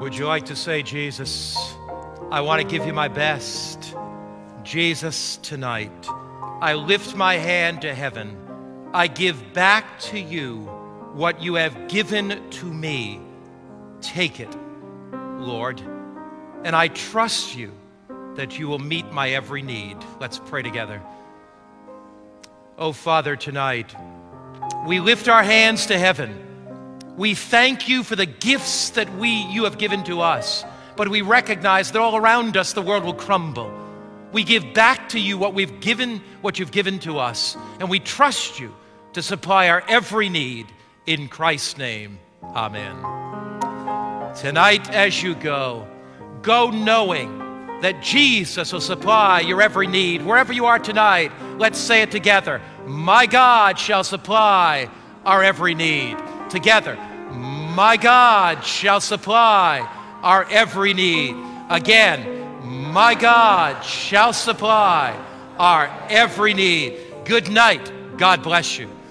Would you like to say, Jesus, I want to give you my best. Jesus, tonight, I lift my hand to heaven. I give back to you what you have given to me. Take it, Lord, and I trust you that you will meet my every need. Let's pray together. Oh, Father, tonight, we lift our hands to heaven. We thank you for the gifts that you have given to us, but we recognize that all around us the world will crumble. We give back to you what you've given to us, and we trust you to supply our every need. In Christ's name, amen. Tonight as you go knowing that Jesus will supply your every need. Wherever you are tonight, let's say it together. My God shall supply our every need. Together, my God shall supply our every need. Again, my God shall supply our every need. Good night. God bless you.